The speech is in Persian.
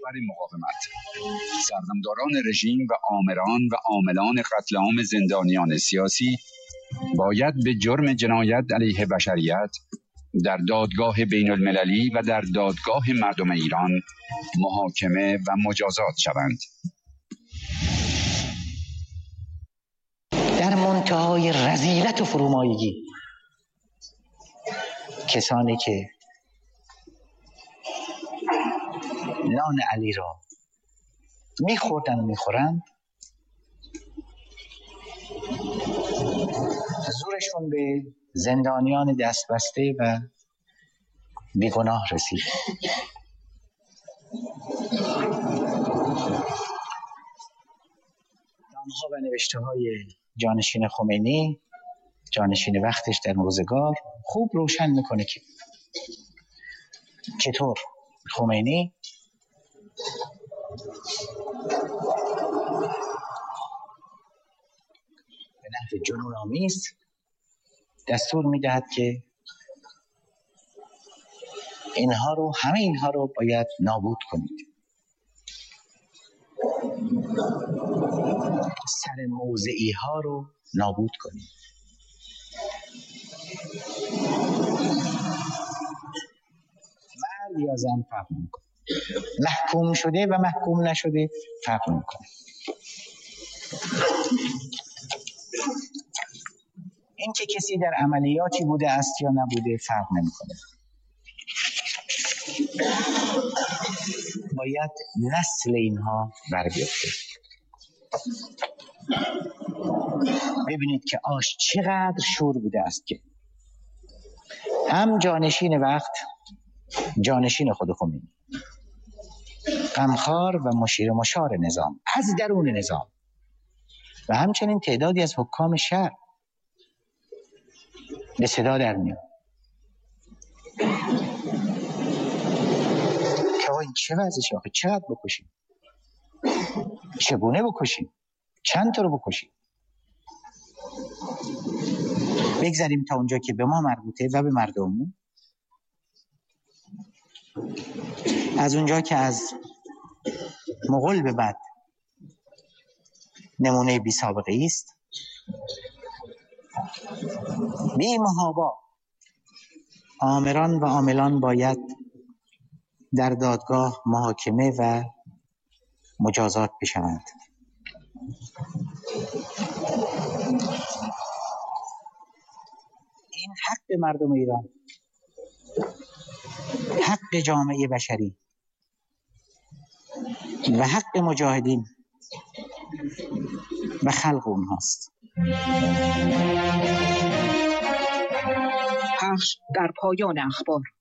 برابر مقاومت. سردمداران رژیم و آمران و عاملان قتل عام زندانیان سیاسی باید به جرم جنایت علیه بشریت در دادگاه بین المللی و در دادگاه مردم ایران محاکمه و مجازات شوند. در منتهای رذیلت و فرومایگی کسانی که نان علی را میخوردن و میخورند زورشون به زندانیان دستبسته و بیگناه رسید. نامه‌ها و نوشته‌های جانشین خمینی، جانشین وقتش در روزگار، خوب روشن میکنه که چطور خمینی به نحو جنون‌آمیز دستور میدهد که همه اینها رو باید نابود کنید. سر موضعی ها رو نابود کنید. مرد یا زن فرق میکنه. محکوم شده و محکوم نشده فرق میکنه. این که کسی در عملیاتی بوده است یا نبوده فرق نمیکنه. باید نسل اینها بر بیفته. ببینید که چقدر شور بوده است که هم جانشین وقت، جانشین خود خمینی، غمخوار و مشار نظام از درون نظام و همچنین تعدادی از حکام شهر به صدا در میاد که این چه وضعش آخه، چقدر بکشیم، چگونه بکشیم، چند تا رو بکشیم. بگذاریم تا اونجا که به ما مربوطه و به مردم. از اونجا که از مغول به بعد نمونه بی سابقه است، بی محابا آمران و عاملان باید در دادگاه محاکمه و مجازات بشوند. این حق مردم ایران، حق جامعه بشری و حق مجاهدین و خلق اونهاست. پخش در پایان اخبار.